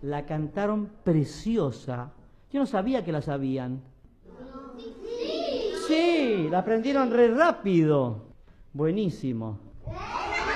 La cantaron preciosa. Yo no sabía que la sabían. Sí, la aprendieron re rápido. Buenísimo.